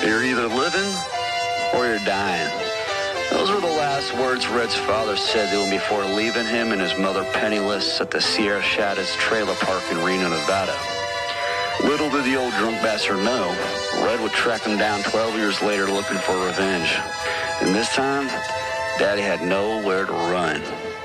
You're either living or you're dying. Those were the last words Red's father said to him before leaving him and his mother penniless at the Sierra Shadows trailer park in Reno, Nevada. Little did the old drunk bastard know, Red would track him down 12 years later looking for revenge. And this time, Daddy had nowhere to run.